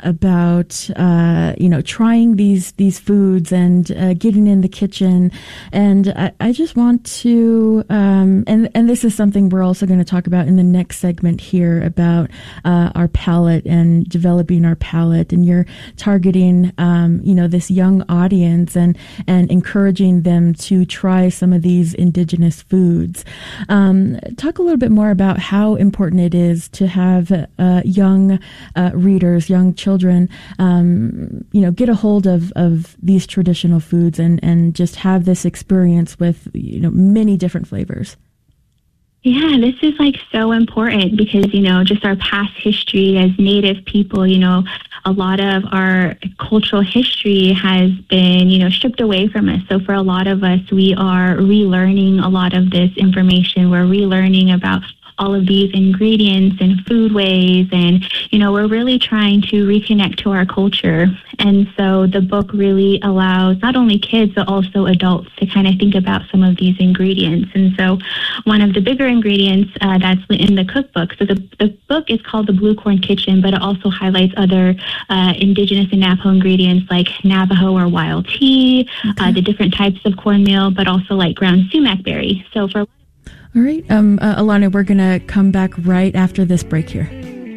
about trying these foods and getting in the kitchen. And I just want to and this is something we're also going to talk about in the next segment here about our palate and developing our palate. And you're targeting this young audience and encouraging them to try some of these indigenous foods. Talk a little bit more about how important it is to have young readers, young children, get a hold of these traditional foods and just have this experience with, many different flavors. Yeah, this is so important because, just our past history as Native people, a lot of our cultural history has been, stripped away from us. So for a lot of us, we are relearning a lot of this information. We're relearning about all of these ingredients and foodways, and we're really trying to reconnect to our culture. And so the book really allows not only kids but also adults to kind of think about some of these ingredients. And so one of the bigger ingredients that's in the cookbook, so the book is called The Blue Corn Kitchen, but it also highlights other indigenous and Navajo ingredients like Navajo or wild tea, the different types of cornmeal, but also ground sumac berry. So for all right, Alana, we're going to come back right after this break here.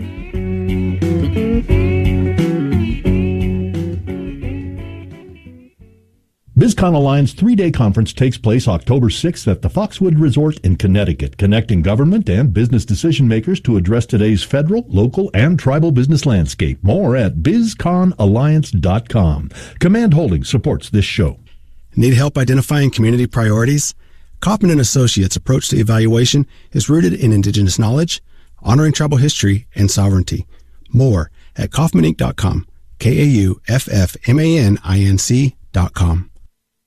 BizCon Alliance 3-day conference takes place October 6th at the Foxwood Resort in Connecticut, connecting government and business decision makers to address today's federal, local, and tribal business landscape. More at bizconalliance.com. Command Holdings supports this show. Need help identifying community priorities? Kaufman & Associates' approach to evaluation is rooted in indigenous knowledge, honoring tribal history, and sovereignty. More at kaufmaninc.com, KAUFFMANINC.com.